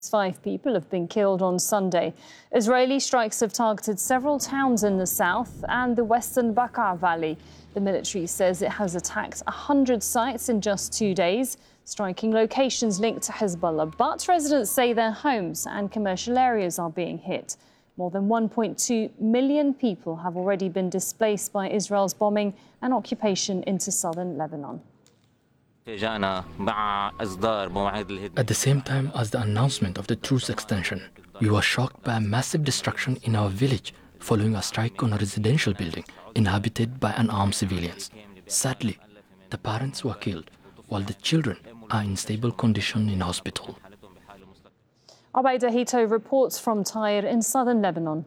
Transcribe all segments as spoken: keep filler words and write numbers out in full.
Five people have been killed on Sunday. Israeli strikes have targeted several towns in the south and the western Bekaa Valley. The military says it has attacked one hundred sites in just two days, striking locations linked to Hezbollah. But residents say their homes and commercial areas are being hit. More than one point two million people have already been displaced by Israel's bombing and occupation into southern Lebanon. At the same time as the announcement of the truce extension, we were shocked by a massive destruction in our village following a strike on a residential building inhabited by unarmed civilians. Sadly, the parents were killed, while the children are in stable condition in hospital. Abaida Hito reports from Tyre in southern Lebanon.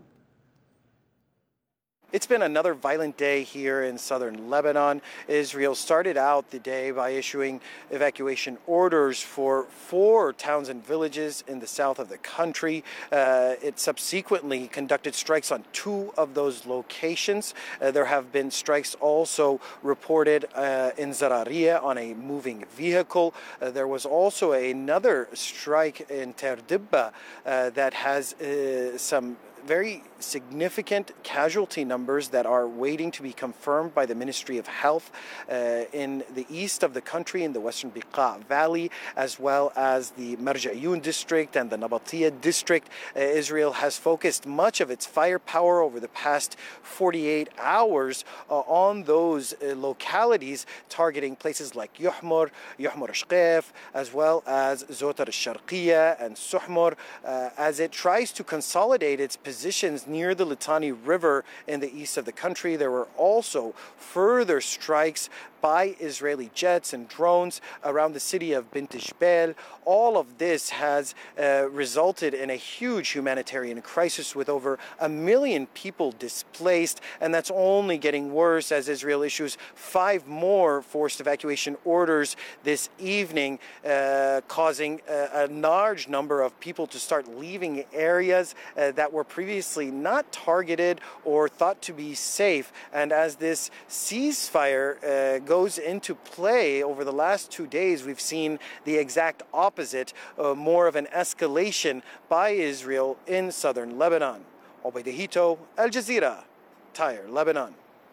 It's been another violent day here in southern Lebanon. Israel started out the day by issuing evacuation orders for four towns and villages in the south of the country. Uh, it subsequently conducted strikes on two of those locations. Uh, there have been strikes also reported uh, in Zararia on a moving vehicle. Uh, there was also another strike in Terdibba uh, that has uh, some very significant casualty numbers that are waiting to be confirmed by the Ministry of Health uh, in the east of the country, in the western Bekaa Valley, as well as the Marja'iyun district and the Nabatiyah district. Uh, Israel has focused much of its firepower over the past forty-eight hours uh, on those uh, localities, targeting places like Yuhmur, Yuhmur Ashqef, as well as Zotar al-Sharqiyya and Suhmur, uh, as it tries to consolidate its positions near the Litani River in the east of the country. There were also further strikes by Israeli jets and drones around the city of Bint Jbeil. All of this has uh, resulted in a huge humanitarian crisis with over a million people displaced, and that's only getting worse as Israel issues five more forced evacuation orders this evening, uh, causing a, a large number of people to start leaving areas uh, that were previously not targeted or thought to be safe. And as this ceasefire uh, goes goes into play over the last two days, we've seen the exact opposite, uh, more of an escalation by Israel in southern Lebanon. Abaida Hito, Al Jazeera, Tyre, Lebanon.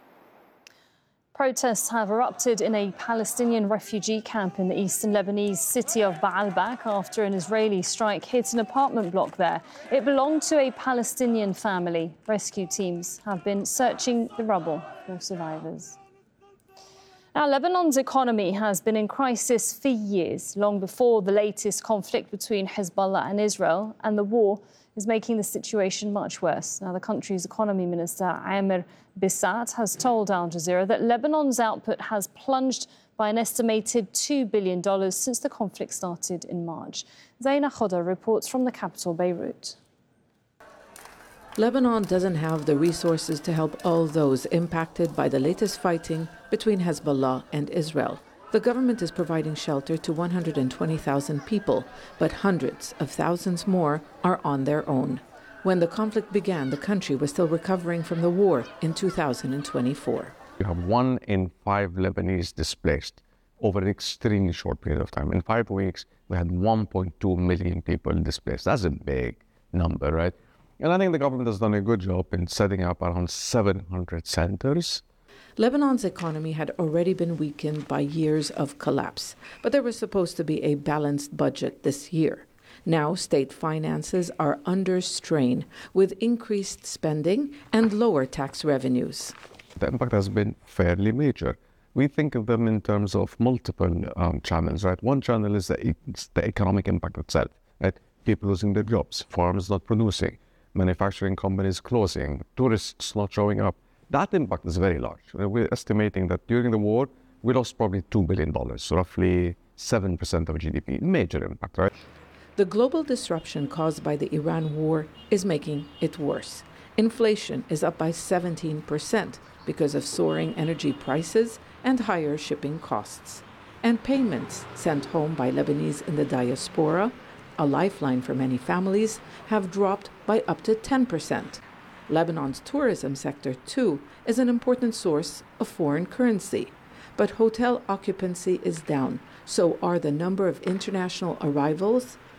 Protests have erupted in a Palestinian refugee camp in the eastern Lebanese city of Baalbek after an Israeli strike hit an apartment block there. It belonged to a Palestinian family. Rescue teams have been searching the rubble for survivors. Now, Lebanon's economy has been in crisis for years, long before the latest conflict between Hezbollah and Israel, and the war is making the situation much worse. Now, the country's economy minister, Amir Bissat, has told Al Jazeera that Lebanon's output has plunged by an estimated two billion dollars since the conflict started in March. Zaina Khoda reports from the capital, Beirut. Lebanon doesn't have the resources to help all those impacted by the latest fighting between Hezbollah and Israel. The government is providing shelter to one hundred twenty thousand people, but hundreds of thousands more are on their own. When the conflict began, the country was still recovering from the war in two thousand twenty-four. You have one in five Lebanese displaced over an extremely short period of time. In five weeks, we had one point two million people displaced. That's a big number, right? And I think the government has done a good job in setting up around seven hundred centers. Lebanon's economy had already been weakened by years of collapse, but there was supposed to be a balanced budget this year. Now, state finances are under strain with increased spending and lower tax revenues. The impact has been fairly major. We think of them in terms of multiple um, channels, right? One channel is the, it's the economic impact itself, right? People losing their jobs, farms not producing, manufacturing companies closing, tourists not showing up. That impact is very large. We're estimating that during the war, we lost probably two billion dollars, so roughly seven percent of G D P. Major impact, right? The global disruption caused by the Iran war is making it worse. Inflation is up by seventeen percent because of soaring energy prices and higher shipping costs. And payments sent home by Lebanese in the diaspora, a lifeline for many families, have dropped by up to ten percent. Lebanon's tourism sector, too, is an important source of foreign currency. But hotel occupancy is down, so are the number of international arrivals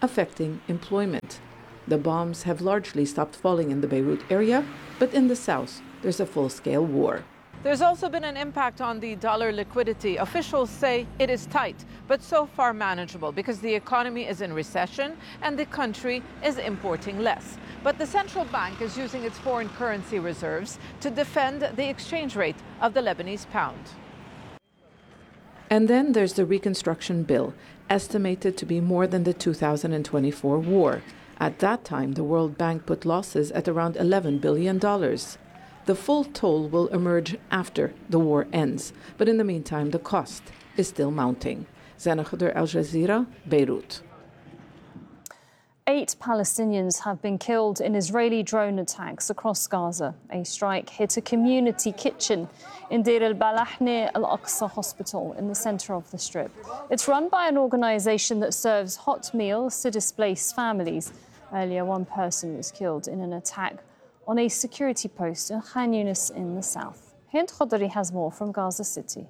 affecting employment. The bombs have largely stopped falling in the Beirut area, but in the south, there's a full-scale war. There's also been an impact on the dollar liquidity. Officials say it is tight, but so far manageable because the economy is in recession and the country is importing less. But the central bank is using its foreign currency reserves to defend the exchange rate of the Lebanese pound. And then there's the reconstruction bill, estimated to be more than the two thousand twenty-four war. At that time, the World Bank put losses at around eleven billion dollars. The full toll will emerge after the war ends, but in the meantime, the cost is still mounting. Zena Khuder, Al Jazeera, Beirut. Eight Palestinians have been killed in Israeli drone attacks across Gaza. A strike hit a community kitchen in Deir al-Balah near Al-Aqsa Hospital in the centre of the Strip. It's run by an organisation that serves hot meals to displaced families. Earlier, one person was killed in an attack on a security post in Khan Yunis in the south. Hind Khodri has more from Gaza City.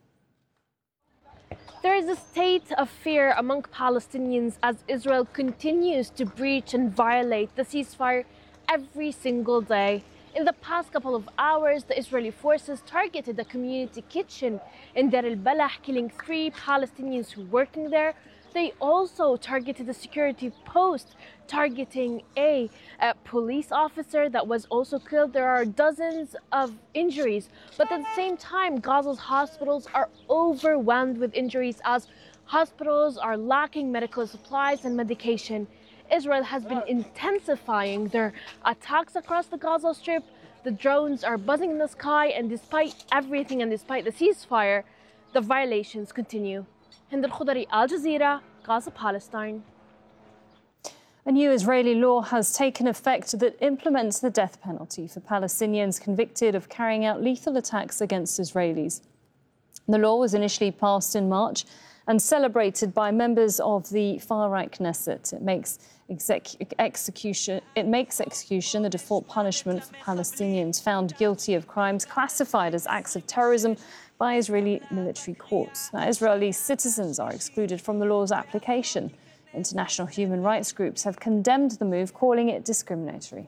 There is a state of fear among Palestinians as Israel continues to breach and violate the ceasefire every single day. In the past couple of hours, the Israeli forces targeted a community kitchen in Deir al-Balah, killing three Palestinians who were working there. They also targeted a security post, targeting a, a police officer that was also killed. There are dozens of injuries, but at the same time, Gaza's hospitals are overwhelmed with injuries as hospitals are lacking medical supplies and medication. Israel has been intensifying their attacks across the Gaza Strip. The drones are buzzing in the sky, and despite everything and despite the ceasefire, the violations continue. Hind Khodri, Al Jazeera, Gaza, Palestine. A new Israeli law has taken effect that implements the death penalty for Palestinians convicted of carrying out lethal attacks against Israelis. The law was initially passed in March and celebrated by members of the far-right Knesset. It makes exec- execution, it makes execution the default punishment for Palestinians found guilty of crimes classified as acts of terrorism by Israeli military courts. Now, Israeli citizens are excluded from the law's application. International human rights groups have condemned the move, calling it discriminatory.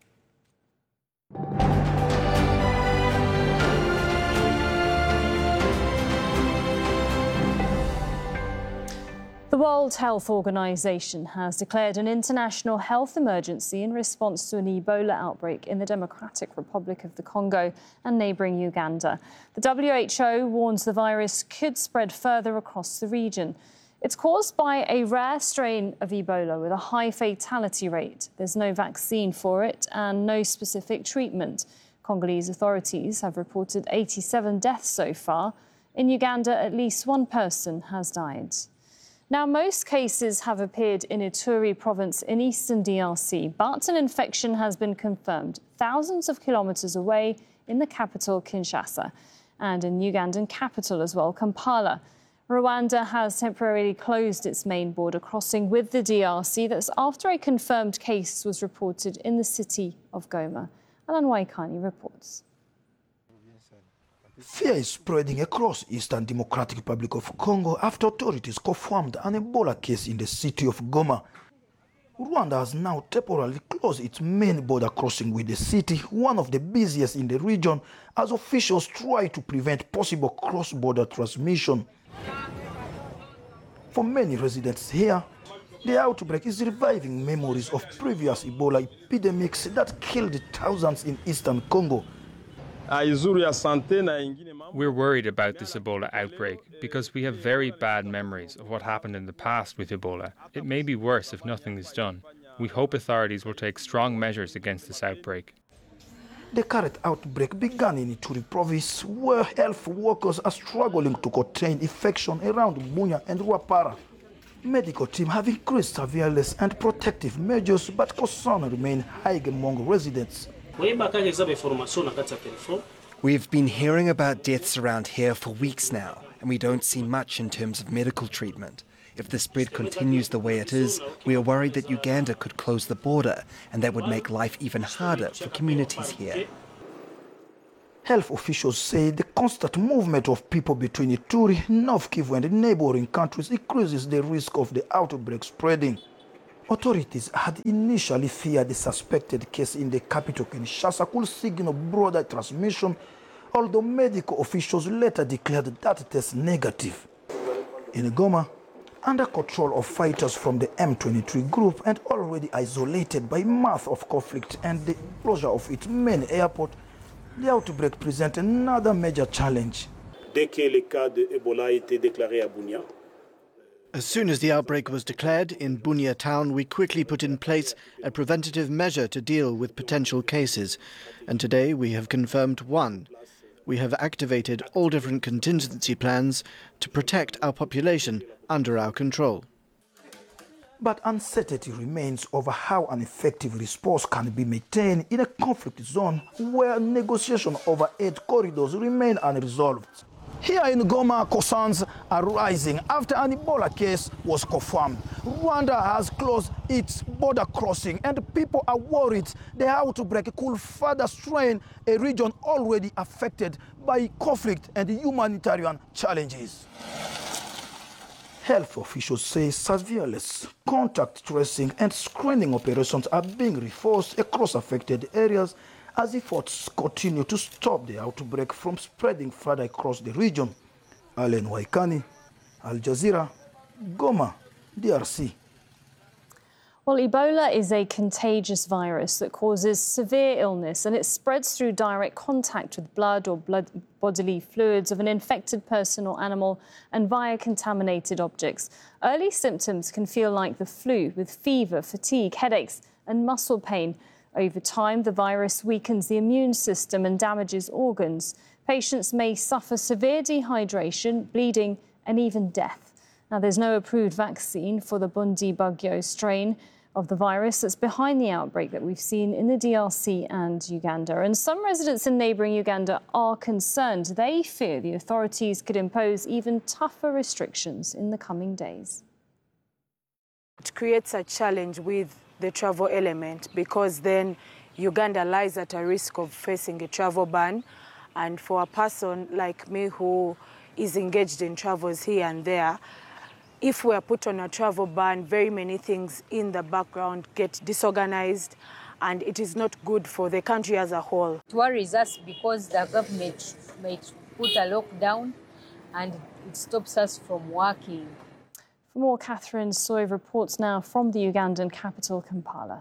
The World Health Organization has declared an international health emergency in response to an Ebola outbreak in the Democratic Republic of the Congo and neighbouring Uganda. The W H O warns the virus could spread further across the region. It's caused by a rare strain of Ebola with a high fatality rate. There's no vaccine for it and no specific treatment. Congolese authorities have reported eighty-seven deaths so far. In Uganda, at least one person has died. Now, most cases have appeared in Ituri province in eastern D R C, but an infection has been confirmed thousands of kilometres away in the capital, Kinshasa, and in Ugandan capital as well, Kampala. Rwanda has temporarily closed its main border crossing with the D R C. That's after a confirmed case was reported in the city of Goma. Alan Waikani reports. Fear is spreading across Eastern Democratic Republic of Congo after authorities confirmed an Ebola case in the city of Goma. Rwanda has now temporarily closed its main border crossing with the city, one of the busiest in the region, as officials try to prevent possible cross-border transmission. For many residents here, the outbreak is reviving memories of previous Ebola epidemics that killed thousands in eastern Congo. We're worried about this Ebola outbreak because we have very bad memories of what happened in the past with Ebola. It may be worse if nothing is done. We hope authorities will take strong measures against this outbreak. The current outbreak began in Ituri province, where health workers are struggling to contain infection around Bunya and Rwapara. Medical teams have increased surveillance and protective measures, but concern remain high among residents. We've been hearing about deaths around here for weeks now, and we don't see much in terms of medical treatment. If the spread continues the way it is, we are worried that Uganda could close the border, and that would make life even harder for communities here. Health officials say the constant movement of people between Ituri, North Kivu and neighboring countries increases the risk of the outbreak spreading. Authorities had initially feared the suspected case in the capital Kinshasa could signal broader transmission, although medical officials later declared that test negative. In Goma, under control of fighters from the M twenty-three group and already isolated by months of conflict and the closure of its main airport, the outbreak presents another major challenge. Dès que le cas de Ebola a été déclaré à Bunia, as soon as the outbreak was declared in Bunia town, we quickly put in place a preventative measure to deal with potential cases. And today we have confirmed one. We have activated all different contingency plans to protect our population under our control. But uncertainty remains over how an effective response can be maintained in a conflict zone where negotiations over aid corridors remain unresolved. Here in Goma, concerns are rising after an Ebola case was confirmed. Rwanda has closed its border crossing, and people are worried the outbreak could further strain a region already affected by conflict and humanitarian challenges. Health officials say surveillance, contact tracing, and screening operations are being reinforced across affected areas as efforts continue to stop the outbreak from spreading further across the region. Allen Waikani, Al Jazeera, Goma, D R C. Well, Ebola is a contagious virus that causes severe illness, and it spreads through direct contact with blood or blood bodily fluids of an infected person or animal and via contaminated objects. Early symptoms can feel like the flu, with fever, fatigue, headaches and muscle pain. Over time, the virus weakens the immune system and damages organs. Patients may suffer severe dehydration, bleeding and even death. Now, there's no approved vaccine for the Bundibugyo strain of the virus that's behind the outbreak that we've seen in the D R C and Uganda. And some residents in neighbouring Uganda are concerned. They fear the authorities could impose even tougher restrictions in the coming days. It creates a challenge with the travel element, because then Uganda lies at a risk of facing a travel ban. And for a person like me who is engaged in travels here and there, if we are put on a travel ban, very many things in the background get disorganized, and it is not good for the country as a whole. It worries us because the government might put a lockdown and it stops us from working. For more, Catherine Soy reports now from the Ugandan capital, Kampala.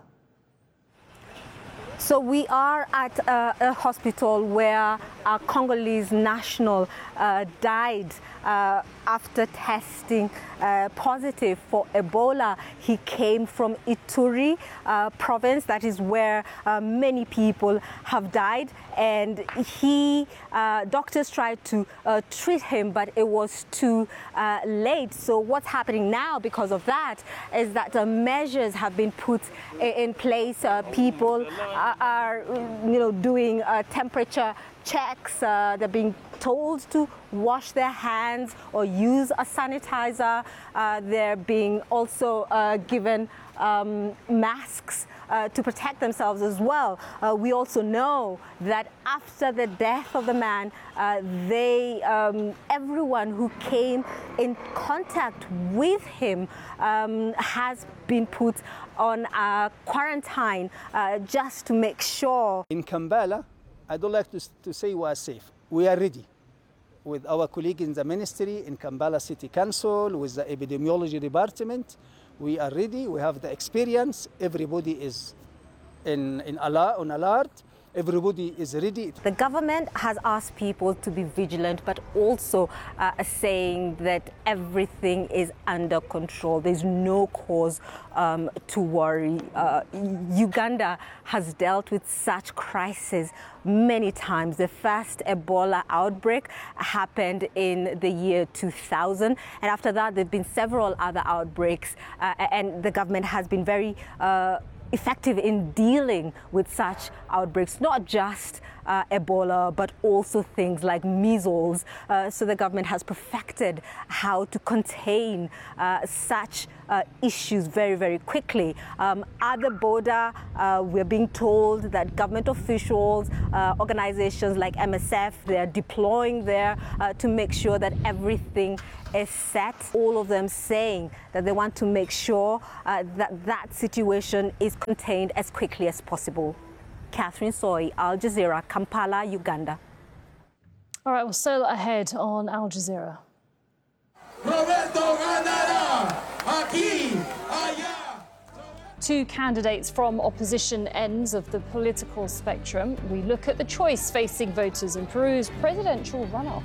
So we are at a, a hospital where a Congolese national uh, died uh, after testing uh, positive for Ebola. He came from Ituri uh, province, that is where uh, many people have died, and he, uh, doctors tried to uh, treat him, but it was too uh, late. So what's happening now because of that is that uh, measures have been put in place. Uh, people are, are, you know, doing uh, temperature checks. Uh, they're being told to wash their hands or use a sanitizer. Uh, they're being also uh, given um, masks uh, to protect themselves as well. Uh, we also know that after the death of the man, uh, they, um, everyone who came in contact with him um, has been put on a quarantine uh, just to make sure. In Kampala, I don't like to, to say we are safe. We are ready with our colleagues in the ministry, in Kampala City Council, with the epidemiology department. We are ready. We have the experience. Everybody is in, in alert, on alert. Everybody is ready. The government has asked people to be vigilant, but also uh, saying that everything is under control. There's no cause um, to worry. Uh, Uganda has dealt with such crises many times. The first Ebola outbreak happened in the year two thousand, and after that there have been several other outbreaks, uh, and the government has been very uh, effective in dealing with such outbreaks, not just uh, Ebola, but also things like measles. Uh, so the government has perfected how to contain uh, such uh, issues very, very quickly. Um, at the border, uh, we're being told that government officials, uh, organizations like M S F, they're deploying there uh, to make sure that everything is set. All of them saying that they want to make sure uh, that that situation is contained as quickly as possible. Catherine Soy, Al Jazeera, Kampala, Uganda. All right, well, still ahead on Al Jazeera. Two candidates from opposition ends of the political spectrum. We look at the choice facing voters in Peru's presidential runoff.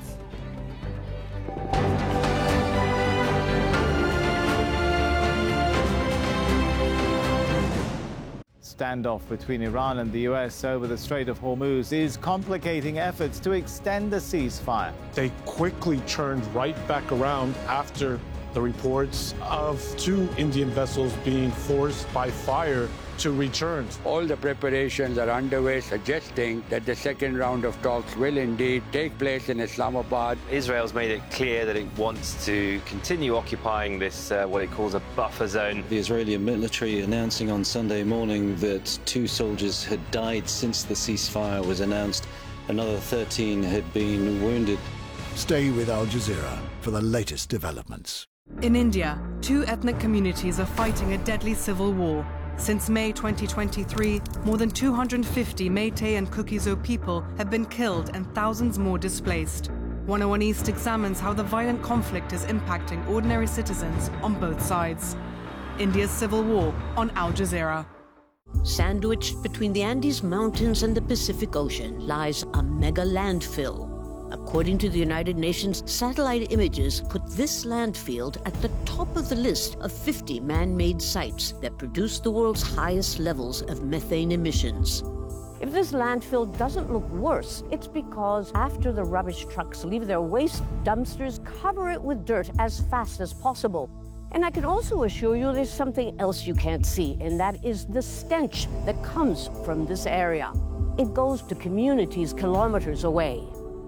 Standoff between Iran and the U S over the Strait of Hormuz is complicating efforts to extend the ceasefire. They quickly turned right back around after the reports of two Indian vessels being forced by fire to return. All the preparations are underway, suggesting that the second round of talks will indeed take place in Islamabad. Israel's made it clear that it wants to continue occupying this, uh, what it calls a buffer zone. The Israeli military announcing on Sunday morning that two soldiers had died since the ceasefire was announced. Another thirteen had been wounded. Stay with Al Jazeera for the latest developments. In India, two ethnic communities are fighting a deadly civil war. Since May twenty twenty-three, more than two hundred fifty Meitei and Kuki-Zo people have been killed and thousands more displaced. one oh one East examines how the violent conflict is impacting ordinary citizens on both sides. India's civil war on Al Jazeera. Sandwiched between the Andes Mountains and the Pacific Ocean lies a mega landfill. According to the United Nations, satellite images put this landfill at the top of the list of fifty man-made sites that produce the world's highest levels of methane emissions. If this landfill doesn't look worse, it's because after the rubbish trucks leave their waste, dumpsters cover it with dirt as fast as possible. And I can also assure you there's something else you can't see, and that is the stench that comes from this area. It goes to communities kilometers away.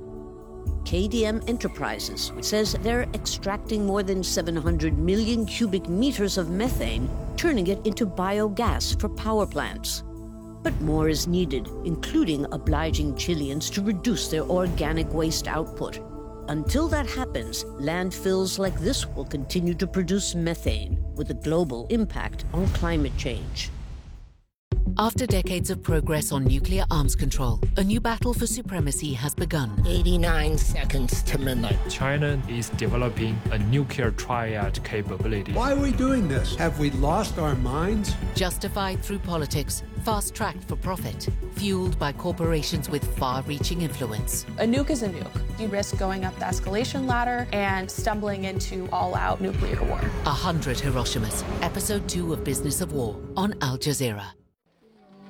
K D M Enterprises says they're extracting more than seven hundred million cubic meters of methane, turning it into biogas for power plants. But more is needed, including obliging Chileans to reduce their organic waste output. Until that happens, landfills like this will continue to produce methane, with a global impact on climate change. After decades of progress on nuclear arms control, a new battle for supremacy has begun. eighty-nine seconds to midnight. China is developing a nuclear triad capability. Why are we doing this? Have we lost our minds? Justified through politics, fast-tracked for profit, fueled by corporations with far-reaching influence. A nuke is a nuke. You risk going up the escalation ladder and stumbling into all-out nuclear war. A hundred Hiroshimas, episode two of Business of War on Al Jazeera.